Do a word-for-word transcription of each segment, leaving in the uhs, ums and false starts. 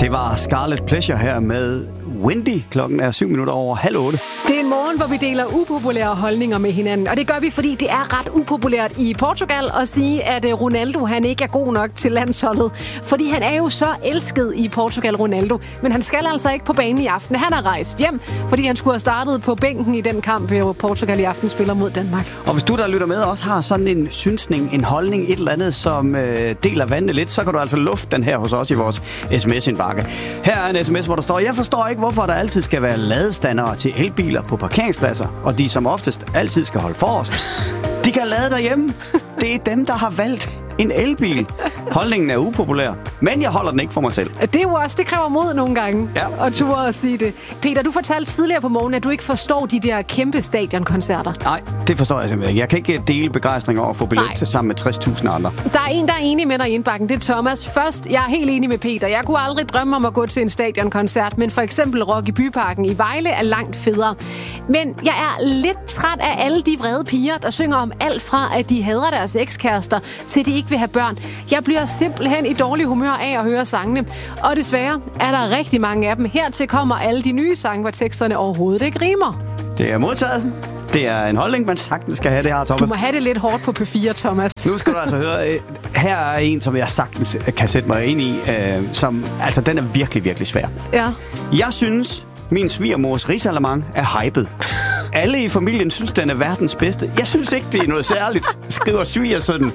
Det var Scarlet Pleasure her med Wendy. Klokken er syv minutter over halv otte. Det er en morgen, hvor vi deler upopulære holdninger med hinanden. Og det gør vi, fordi det er ret upopulært i Portugal at sige, at Ronaldo han ikke er god nok til landsholdet. Fordi han er jo så elsket i Portugal, Ronaldo. Men han skal altså ikke på banen i aften. Han har rejst hjem, fordi han skulle have startet på bænken i den kamp, hvor Portugal i aften spiller mod Danmark. Og hvis du, der lytter med, også har sådan en synsning, en holdning, et eller andet, som øh, deler vandene lidt, så kan du altså lufte den her hos os i vores sms-indbakke. Her er en sms, hvor der står: Jeg forstår ikke, hvorfor der altid skal være ladestandere til elbiler på parkeringspladser, og de som oftest altid skal holde forrest. De kan lade derhjemme. Det er dem, der har valgt en elbil. Holdningen er upopulær, men jeg holder den ikke for mig selv. Det er jo også, det kræver mod nogle gange, ja. At turde at sige det. Peter, du fortalte tidligere på morgen, at du ikke forstår de der kæmpe stadionkoncerter. Nej, det forstår jeg simpelthen ikke. Jeg kan ikke dele begejstring over at få billet til sammen med tres tusind andre. Der er en, der er enig med dig i indbakken. Det er Thomas. Først, jeg er helt enig med Peter. Jeg kunne aldrig drømme om at gå til en stadionkoncert, men for eksempel Rock i Byparken i Vejle er langt federe. Men jeg er lidt træt af alle de vrede piger, der synger om alt fra, at de hader deres ekskærester, til de ikke vil have børn. Jeg bliver simpelthen i dårlig humør af at høre sangene. Og desværre er der rigtig mange af dem. Hertil kommer alle de nye sange, hvor teksterne overhovedet ikke rimer. Det er modtaget. Det er en holdning, man sagtens skal have, det her, Thomas. Du må have det lidt hårdt på P fire, Thomas. Nu skal du altså høre. Her er en, som jeg sagtens kan sætte mig ind i, øh, som, altså den er virkelig, virkelig svær. Ja. Jeg synes, min svigermors risalamande er hypet. Alle i familien synes, den er verdens bedste. Jeg synes ikke, det er noget særligt, skriver svigersønnen.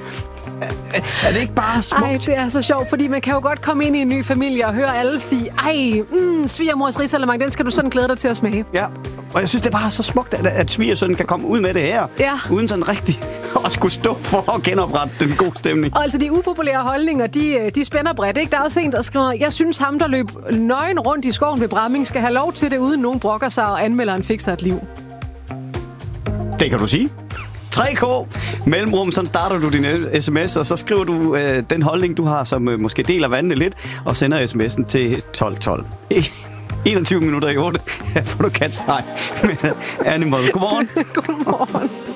Er det ikke bare smukt? Ej, det er så sjovt, fordi man kan jo godt komme ind i en ny familie og høre alle sige: ej, mm, svigermors risalamande, den skal du sådan glæde dig til at smage. Ja, og jeg synes, det er bare så smukt, at, at svigersønnen kan komme ud med det her, ja. Uden sådan rigtig at skulle stå for at genoprette den gode stemning. Og altså, de upopulære holdninger, de, de spænder bredt, ikke? Der er også en, der skriver: jeg synes, ham, der løb nøgen rundt i skoven ved Bramming, skal have lov til det, uden nogen brokker sig, og anmelderen fik sig et liv. Det kan du sige. tre K mellemrum, så starter du din sms, og så skriver du øh, den holdning, du har, som øh, måske deler vandene lidt, og sender sms'en til tolv tolv. enogtyve minutter i otte. Her får du Cat's Eye med Animal. Godmorgen. Godmorgen.